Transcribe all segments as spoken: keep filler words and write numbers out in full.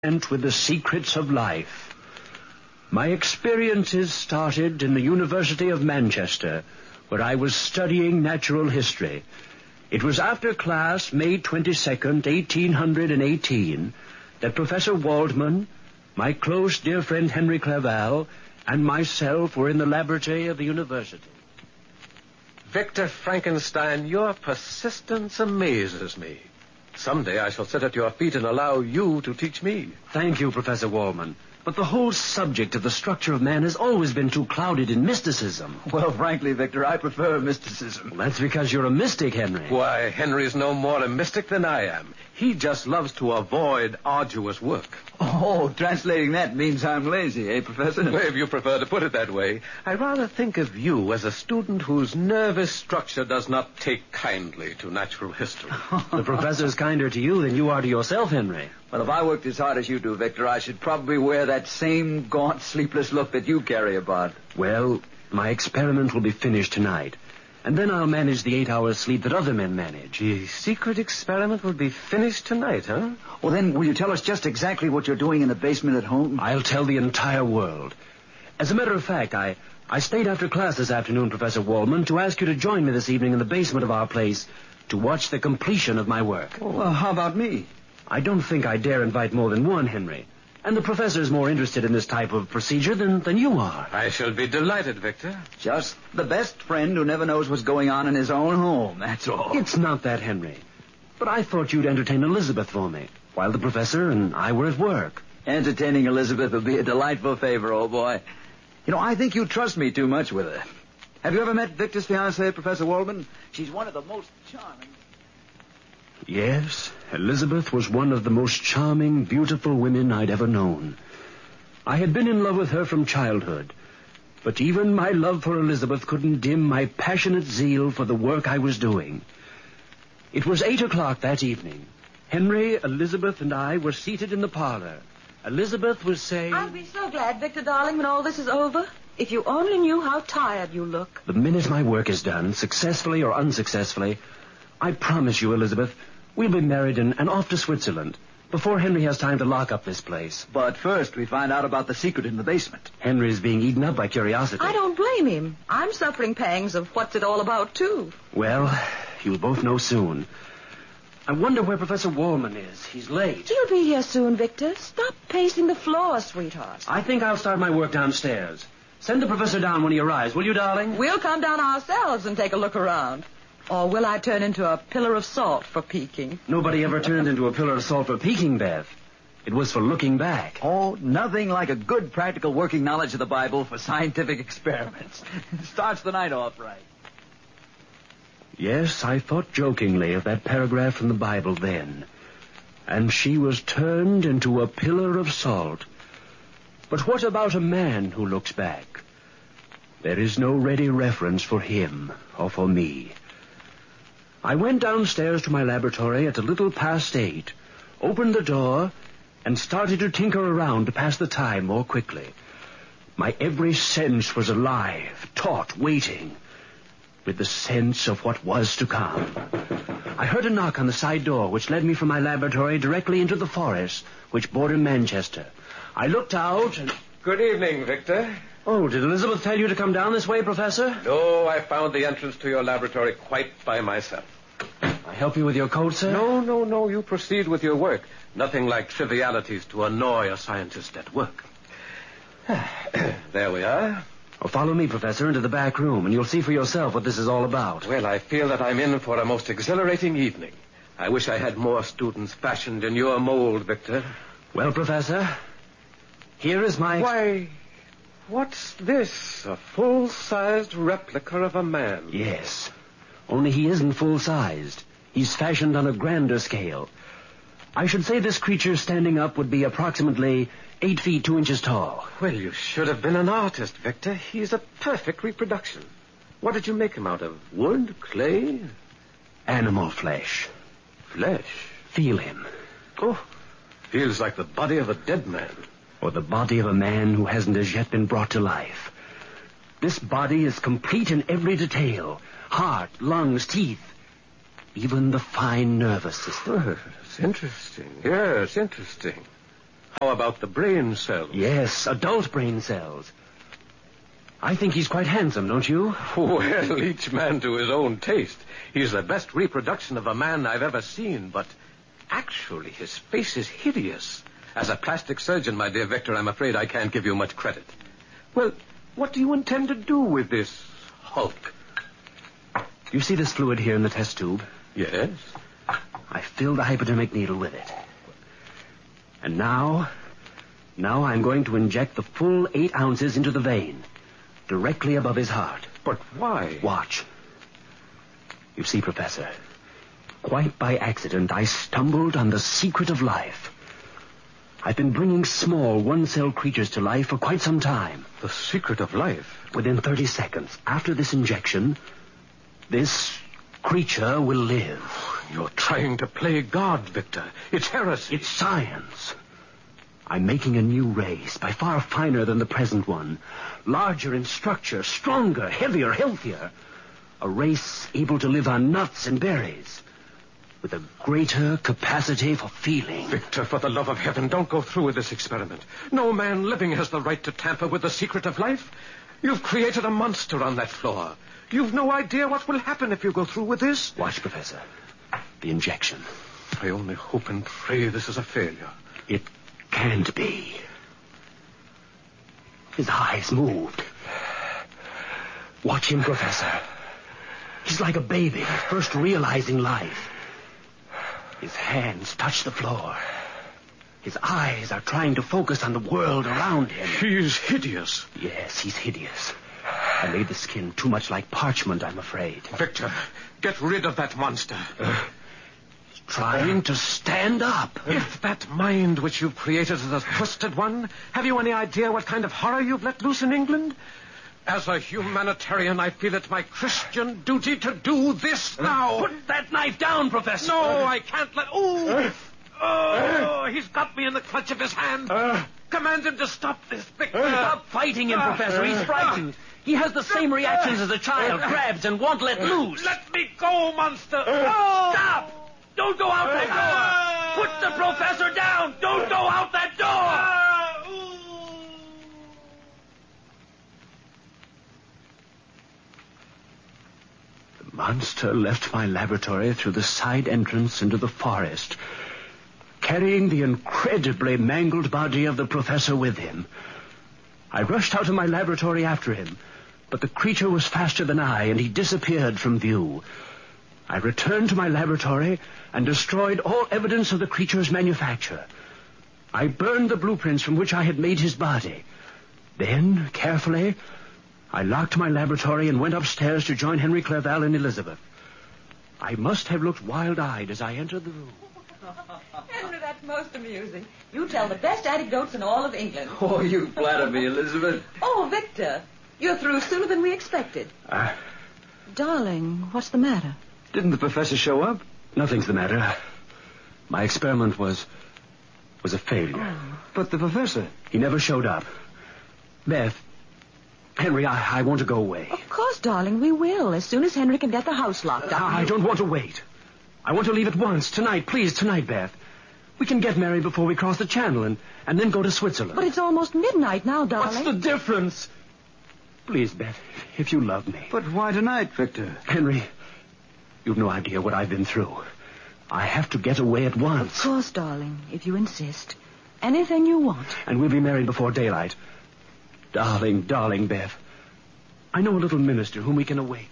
with the secrets of life. My experiences started in the University of Manchester, where I was studying natural history. It was after class, May twenty-second, eighteen eighteen, that Professor Waldman, my close dear friend Henry Clerval, and myself were in the laboratory of the university. Victor Frankenstein, your persistence amazes me. Someday I shall sit at your feet and allow you to teach me. Thank you, Professor Waldman. But the whole subject of the structure of man has always been too clouded in mysticism. Well, frankly, Victor, I prefer mysticism. Well, that's because you're a mystic, Henry. Why, Henry's no more a mystic than I am. He just loves to avoid arduous work. Oh, translating that means I'm lazy, eh, Professor? Well, if you prefer to put it that way, I rather think of you as a student whose nervous structure does not take kindly to natural history. The professor's kinder to you than you are to yourself, Henry. Well, if I worked as hard as you do, Victor, I should probably wear that same gaunt, sleepless look that you carry about. Well, my experiment will be finished tonight. And then I'll manage the eight hours sleep that other men manage. The secret experiment will be finished tonight, huh? Well, then, will you tell us just exactly what you're doing in the basement at home? I'll tell the entire world. As a matter of fact, I, I stayed after class this afternoon, Professor Waldman, to ask you to join me this evening in the basement of our place to watch the completion of my work. Oh, well, how about me? I don't think I dare invite more than one, Henry. And the professor's more interested in this type of procedure than, than you are. I shall be delighted, Victor. Just the best friend who never knows what's going on in his own home, that's all. It's not that, Henry. But I thought you'd entertain Elizabeth for me, while the professor and I were at work. Entertaining Elizabeth would be a delightful favor, old boy. You know, I think you trust me too much with her. Have you ever met Victor's fiancée, Professor Waldman? She's one of the most charming... Yes, Elizabeth was one of the most charming, beautiful women I'd ever known. I had been in love with her from childhood, but even my love for Elizabeth couldn't dim my passionate zeal for the work I was doing. It was eight o'clock that evening. Henry, Elizabeth, and I were seated in the parlor. Elizabeth was saying... I'll be so glad, Victor, darling, when all this is over. If you only knew how tired you look. The minute my work is done, successfully or unsuccessfully, I promise you, Elizabeth, we'll be married and, and off to Switzerland before Henry has time to lock up this place. But first, we find out about the secret in the basement. Henry's being eaten up by curiosity. I don't blame him. I'm suffering pangs of what's it all about, too. Well, you'll both know soon. I wonder where Professor Waldman is. He's late. He'll be here soon, Victor. Stop pacing the floor, sweetheart. I think I'll start my work downstairs. Send the professor down when he arrives, will you, darling? We'll come down ourselves and take a look around. Or will I turn into a pillar of salt for peeking? Nobody ever turned into a pillar of salt for peeking, Beth. It was for looking back. Oh, nothing like a good practical working knowledge of the Bible for scientific experiments. Starts the night off right. Yes, I thought jokingly of that paragraph from the Bible then. And she was turned into a pillar of salt. But what about a man who looks back? There is no ready reference for him or for me. I went downstairs to my laboratory at a little past eight, opened the door, and started to tinker around to pass the time more quickly. My every sense was alive, taut, waiting, with the sense of what was to come. I heard a knock on the side door, which led me from my laboratory directly into the forest, which bordered Manchester. I looked out and... Good evening, Victor. Oh, did Elizabeth tell you to come down this way, Professor? No, I found the entrance to your laboratory quite by myself. I help you with your coat, sir? No, no, no. You proceed with your work. Nothing like trivialities to annoy a scientist at work. There we are. Well, follow me, Professor, into the back room, and you'll see for yourself what this is all about. Well, I feel that I'm in for a most exhilarating evening. I wish I had more students fashioned in your mold, Victor. Well, Professor, here is my... Why... What's this? A full-sized replica of a man. Yes. Only he isn't full-sized. He's fashioned on a grander scale. I should say this creature standing up would be approximately eight feet two inches tall. Well, you should have been an artist, Victor. He's a perfect reproduction. What did you make him out of? Wood? Clay? Animal flesh. Flesh? Feel him. Oh, feels like the body of a dead man. Or the body of a man who hasn't as yet been brought to life. This body is complete in every detail. Heart, lungs, teeth. Even the fine nervous system. Oh, it's interesting. Yes, interesting. How about the brain cells? Yes, adult brain cells. I think he's quite handsome, don't you? Well, each man to his own taste. He's the best reproduction of a man I've ever seen, but actually his face is hideous. As a plastic surgeon, my dear Victor, I'm afraid I can't give you much credit. Well, what do you intend to do with this Hulk? You see this fluid here in the test tube? Yes. I filled the hypodermic needle with it. And now, now I'm going to inject the full eight ounces into the vein, directly above his heart. But why? Watch. You see, Professor, quite by accident, I stumbled on the secret of life. I've been bringing small one-cell creatures to life for quite some time. The secret of life? Within thirty seconds, after this injection, this creature will live. You're trying to play God, Victor. It's heresy. It's science. I'm making a new race, by far finer than the present one. Larger in structure, stronger, heavier, healthier. A race able to live on nuts and berries. With a greater capacity for feeling. Victor, for the love of heaven, don't go through with this experiment. No man living has the right to tamper with the secret of life. You've created a monster on that floor. You've no idea what will happen if you go through with this. Watch, Professor. The injection. I only hope and pray this is a failure. It can't be. His eyes moved. Watch him, Professor. He's like a baby, first realizing life. His hands touch the floor. His eyes are trying to focus on the world around him. He's hideous. Yes, he's hideous. I made the skin too much like parchment, I'm afraid. Victor, get rid of that monster. Uh, he's trying to stand up. If that mind which you've created is a twisted one, have you any idea what kind of horror you've let loose in England? As a humanitarian, I feel it my Christian duty to do this now. Put that knife down, Professor. No, I can't let... Oh, oh, he's got me in the clutch of his hand. Command him to stop this, Victor. Stop fighting him, Professor. He's frightened. He has the same reactions as a child, grabs and won't let loose. Let me go, monster. Stop! Don't go out that door. Put the Professor down. Don't go out that door. The monster left my laboratory through the side entrance into the forest, carrying the incredibly mangled body of the Professor with him. I rushed out of my laboratory after him, but the creature was faster than I, and he disappeared from view. I returned to my laboratory and destroyed all evidence of the creature's manufacture. I burned the blueprints from which I had made his body. Then, carefully, I locked my laboratory and went upstairs to join Henry Clerval and Elizabeth. I must have looked wild-eyed as I entered the room. Henry, that's most amusing. You tell the best anecdotes in all of England. Oh, you flatter me, Elizabeth. Oh, Victor, you're through sooner than we expected. Uh, Darling, what's the matter? Didn't the professor show up? Nothing's the matter. My experiment was... was a failure. Oh. But the professor... He never showed up. Beth, Henry, I, I want to go away. Of course, darling, we will, as soon as Henry can get the house locked up. I don't want to wait. I want to leave at once, tonight, please, tonight, Beth. We can get married before we cross the channel and, and then go to Switzerland. But it's almost midnight now, darling. What's the difference? Please, Beth, if you love me. But why tonight, Victor? Henry, you've no idea what I've been through. I have to get away at once. Of course, darling, if you insist. Anything you want. And we'll be married before daylight. Darling, darling, Beth. I know a little minister whom we can awake.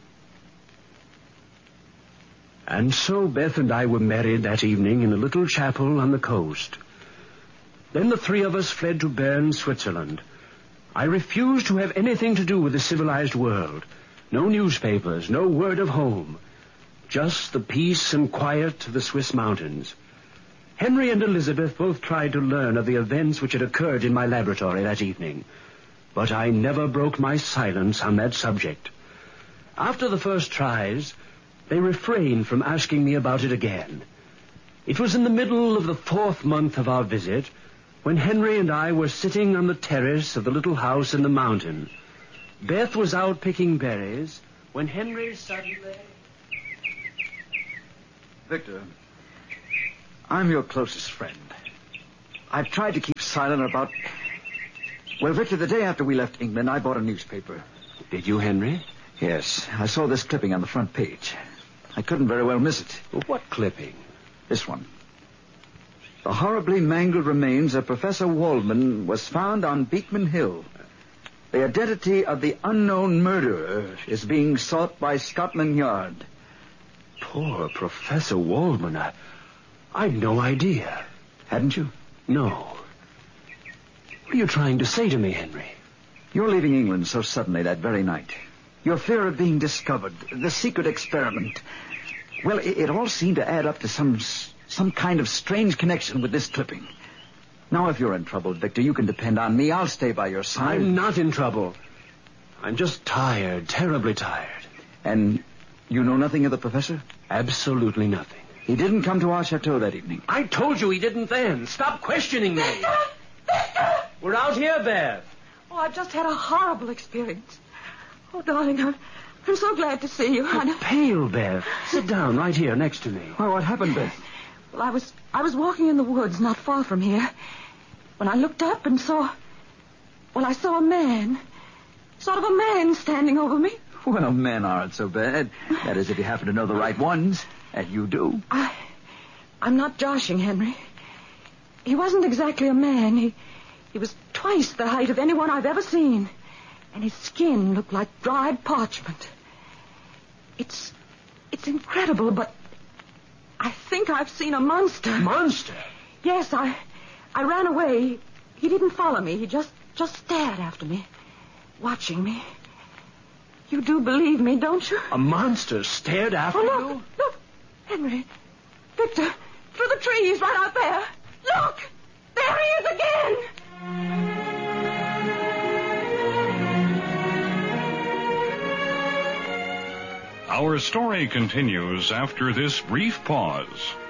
And so Beth and I were married that evening in a little chapel on the coast. Then the three of us fled to Bern, Switzerland. I refused to have anything to do with the civilized world. No newspapers, no word of home. Just the peace and quiet of the Swiss mountains. Henry and Elizabeth both tried to learn of the events which had occurred in my laboratory that evening. But I never broke my silence on that subject. After the first tries, they refrained from asking me about it again. It was in the middle of the fourth month of our visit when Henry and I were sitting on the terrace of the little house in the mountain. Beth was out picking berries when Henry suddenly... Victor, I'm your closest friend. I've tried to keep silent about... Well, Victor, the day after we left England, I bought a newspaper. Did you, Henry? Yes, I saw this clipping on the front page. I couldn't very well miss it. Well, what clipping? This one. The horribly mangled remains of Professor Waldman was found on Beekman Hill. The identity of the unknown murderer is being sought by Scotland Yard. Poor Professor Waldman. I, I'd no idea. Hadn't you? No. What are you trying to say to me, Henry? You're leaving England so suddenly that very night. Your fear of being discovered, the secret experiment. Well, it, it all seemed to add up to some some kind of strange connection with this clipping. Now, if you're in trouble, Victor, you can depend on me. I'll stay by your side. I'm not in trouble. I'm just tired, terribly tired. And you know nothing of the professor? Absolutely nothing. He didn't come to our chateau that evening. I told you he didn't then. Stop questioning me. We're out here, Bev. Oh, I've just had a horrible experience. Oh, darling, I'm, I'm so glad to see you. You're pale, Bev. Sit down right here next to me. Well, what happened, Beth? Well, I was I was walking in the woods not far from here when I looked up and saw... Well, I saw a man. Sort of a man standing over me. Well, men aren't so bad. That is, if you happen to know the right ones. And you do. I... I'm not joshing, Henry. He wasn't exactly a man. He, he was twice the height of anyone I've ever seen. And his skin looked like dried parchment. It's... It's incredible, but... I think I've seen a monster. Monster? Yes, I... I ran away. He didn't follow me. He just... just stared after me. Watching me. You do believe me, don't you? A monster stared after oh, look, you? Look, Henry. Victor, through the trees right out there. Look! There he is again! Our story continues after this brief pause.